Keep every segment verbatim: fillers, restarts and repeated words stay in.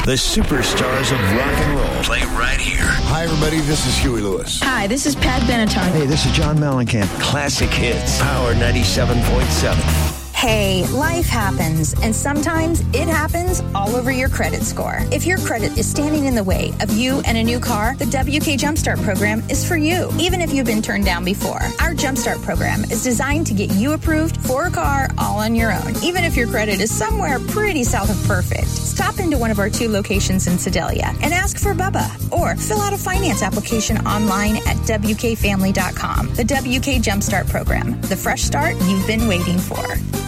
The superstars of rock and roll play right here. Hi, everybody. This is Huey Lewis. Hi, this is Pat Benatar. Hey, this is John Mellencamp. Classic hits. Power ninety-seven point seven. Hey, life happens, and sometimes it happens all over your credit score. If your credit is standing in the way of you and a new car, the W K Jumpstart program is for you, even if you've been turned down before. Our Jumpstart program is designed to get you approved for a car all on your own, even if your credit is somewhere pretty south of perfect. Stop into one of our two locations in Sedalia and ask for Bubba, or fill out a finance application online at W K family dot com. The W K Jumpstart program, the fresh start you've been waiting for.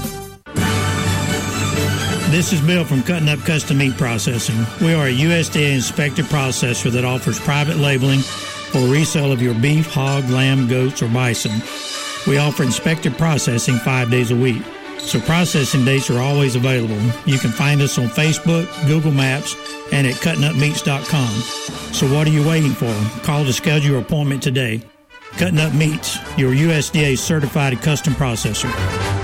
This is Bill from Cutting Up Custom Meat Processing. We are a U S D A-inspected processor that offers private labeling for resale of your beef, hog, lamb, goats, or bison. We offer inspected processing five days a week, so processing dates are always available. You can find us on Facebook, Google Maps, and at cutting up meats dot com. So what are you waiting for? Call to schedule your appointment today. Cutting Up Meats, your U S D A-certified custom processor.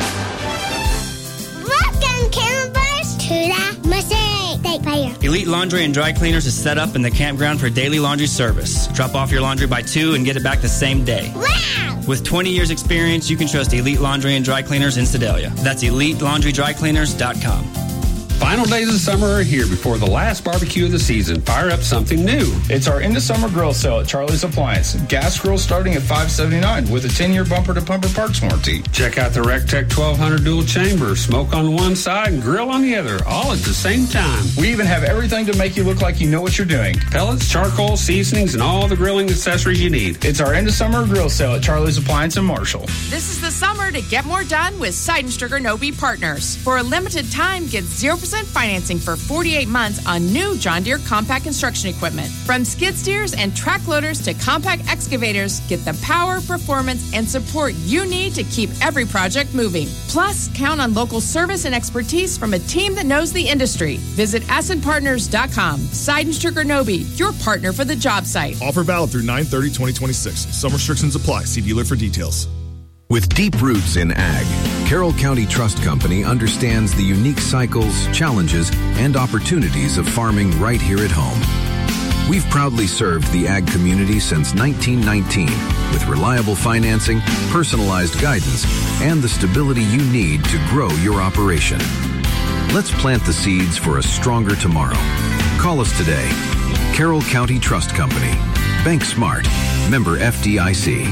Elite Laundry and Dry Cleaners is set up in the campground for daily laundry service. Drop off your laundry by two and get it back the same day. Wow! With twenty years experience, you can trust Elite Laundry and Dry Cleaners in Sedalia. That's elite laundry dry cleaners dot com. Final days of summer are here before the last barbecue of the season. Fire up something new. It's our Into Summer Grill Sale at Charlie's Appliance. Gas grill starting at five seventy-nine with a ten-year bumper-to-bumper parts warranty. Check out the RecTech twelve hundred dual chamber. Smoke on one side and grill on the other, all at the same time. We even have everything to make you look like you know what you're doing. Pellets, charcoal, seasonings, and all the grilling accessories you need. It's our Into Summer Grill Sale at Charlie's Appliance in Marshall. This is the summer to get more done with Seidenstricker Nobe Partners. For a limited time, get zero percent financing for forty-eight months on new John Deere compact construction equipment. From skid steers and track loaders to compact excavators, get the power, performance, and support you need to keep every project moving. Plus, count on local service and expertise from a team that knows the industry. Visit asset partners dot com. Seidenstricker Nobe, your partner for the job site. Offer valid through nine thirty twenty twenty-six. Some restrictions apply. See dealer for details. With deep roots in ag, Carroll County Trust Company understands the unique cycles, challenges, and opportunities of farming right here at home. We've proudly served the ag community since nineteen nineteen with reliable financing, personalized guidance, and the stability you need to grow your operation. Let's plant the seeds for a stronger tomorrow. Call us today. Carroll County Trust Company. Bank Smart. Member F D I C.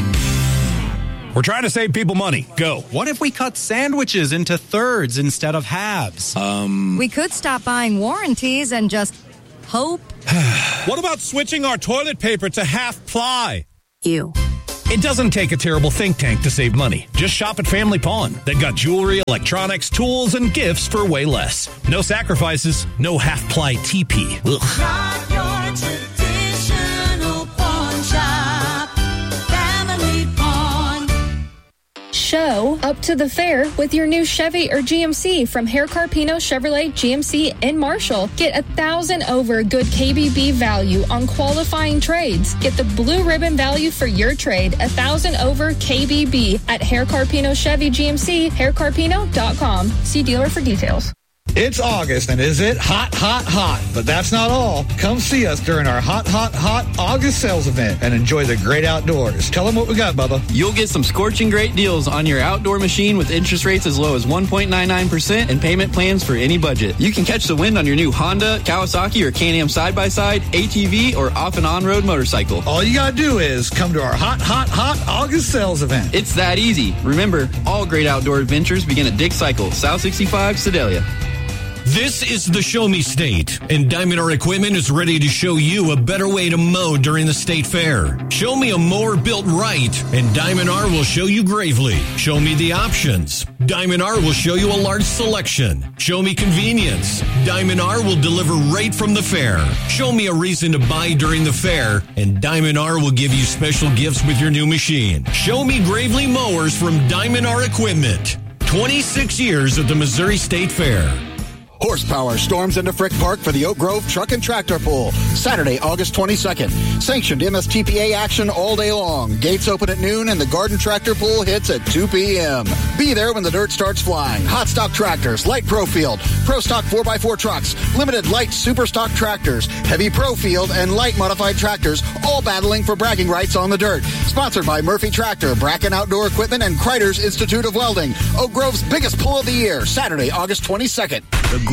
We're trying to save people money. Go. What if we cut sandwiches into thirds instead of halves? Um. We could stop buying warranties and just hope. What about switching our toilet paper to half ply? You. It doesn't take a terrible think tank to save money. Just shop at Family Pawn. They've got jewelry, electronics, tools, and gifts for way less. No sacrifices, no half-ply T P. Ugh. Not your traditional pawn shop. Family Pawn. Show up to the fair with your new Chevy or G M C from Hair Carpino Chevrolet G M C in Marshall. Get a thousand over good K B B value on qualifying trades. Get the blue ribbon value for your trade, a thousand over K B B at Hair Carpino Chevy G M C, hair carpino dot com. See dealer for details. It's August, and is it hot, hot, hot? But that's not all. Come see us during our hot, hot, hot August sales event and enjoy the great outdoors. Tell them what we got, Bubba. You'll get some scorching great deals on your outdoor machine with interest rates as low as one point nine nine percent and payment plans for any budget. You can catch the wind on your new Honda, Kawasaki, or Can-Am side-by-side, A T V, or off and on-road motorcycle. All you got to do is come to our hot, hot, hot August sales event. It's that easy. Remember, all great outdoor adventures begin at Dick Cycle, South sixty-five, Sedalia. This is the Show Me State, and Diamond R Equipment is ready to show you a better way to mow during the state fair. Show me a mower built right, and Diamond R will show you Gravely. Show me the options. Diamond R will show you a large selection. Show me convenience. Diamond R will deliver right from the fair. Show me a reason to buy during the fair, and Diamond R will give you special gifts with your new machine. Show me Gravely mowers from Diamond R Equipment. twenty-six years at the Missouri State Fair. Horsepower storms into Frick Park for the Oak Grove Truck and Tractor Pull, Saturday, August twenty-second. Sanctioned M S T P A action all day long. Gates open at noon and the Garden Tractor Pull hits at two p.m. Be there when the dirt starts flying. Hot stock tractors, light Pro Field, Pro Stock four by four trucks, limited light Super Stock tractors, heavy Pro Field, and light modified tractors, all battling for bragging rights on the dirt. Sponsored by Murphy Tractor, Bracken Outdoor Equipment, and Kreider's Institute of Welding. Oak Grove's biggest pull of the year, Saturday, August twenty-second. The